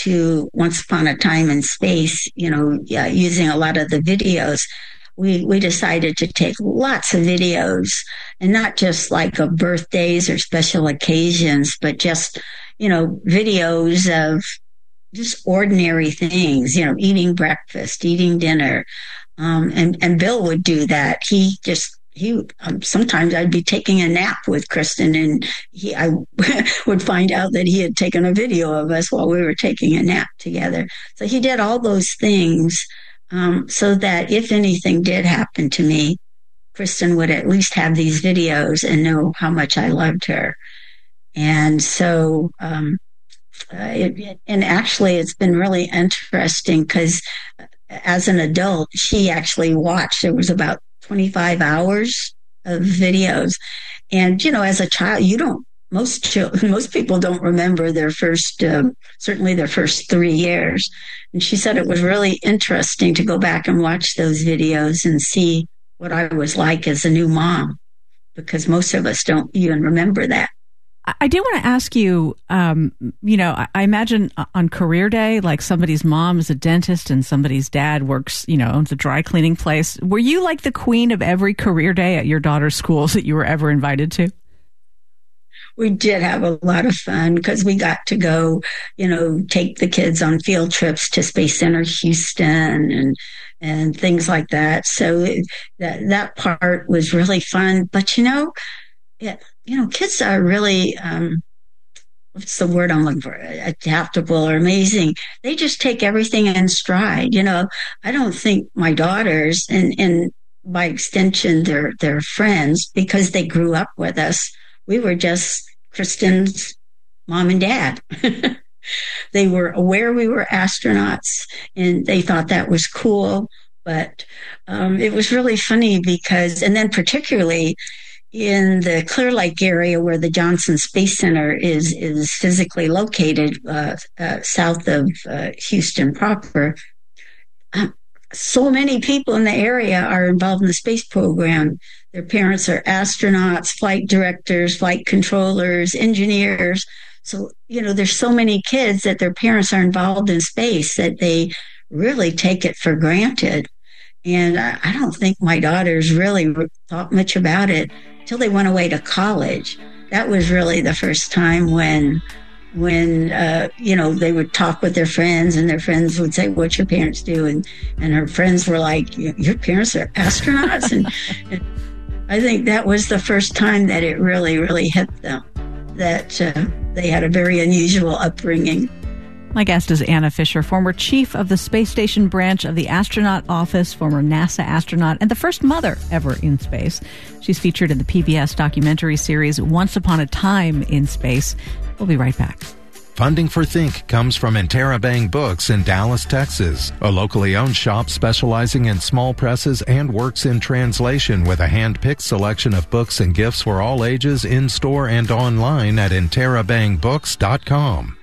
to Once Upon a Time in Space, using a lot of the videos, we decided to take lots of videos, and not just like of birthdays or special occasions, but just, videos of just ordinary things, eating breakfast, eating dinner. And Bill would do that. Sometimes I'd be taking a nap with Kristen, and I would find out that he had taken a video of us while we were taking a nap together. So he did all those things, so that if anything did happen to me, Kristen would at least have these videos and know how much I loved her. And so, and actually it's been really interesting because as an adult, she actually watched, it was about 25 hours of videos. And, as a child, most people don't remember their first, certainly their first 3 years. And she said it was really interesting to go back and watch those videos and see what I was like as a new mom, because most of us don't even remember that. I do want to ask you, I imagine on career day, like somebody's mom is a dentist and somebody's dad works, owns a dry cleaning place. Were you like the queen of every career day at your daughter's schools that you were ever invited to? We did have a lot of fun because we got to go, take the kids on field trips to Space Center Houston and things like that. So that part was really fun. But, kids are really, what's the word I'm looking for? Adaptable or amazing. They just take everything in stride. I don't think my daughters and by extension, their friends, because they grew up with us, we were just Kristen's mom and dad. They were aware we were astronauts and they thought that was cool. But it was really funny because, and then particularly in the Clear Lake area where the Johnson Space Center is physically located, south of Houston proper, so many people in the area are involved in the space program. Their parents are astronauts, flight directors, flight controllers, engineers. So, there's so many kids that their parents are involved in space that they really take it for granted. And I don't think my daughters really thought much about it until they went away to college. That was really the first time when they would talk with their friends and their friends would say, "What's your parents do?" And her friends were like, "Your parents are astronauts?" and I think that was the first time that it really, really hit them that they had a very unusual upbringing. My guest is Anna Fisher, former chief of the Space Station branch of the Astronaut Office, former NASA astronaut, and the first mother ever in space. She's featured in the PBS documentary series Once Upon a Time in Space. We'll be right back. Funding for Think comes from Interabang Books in Dallas, Texas, a locally owned shop specializing in small presses and works in translation with a hand-picked selection of books and gifts for all ages in store and online at interabangbooks.com.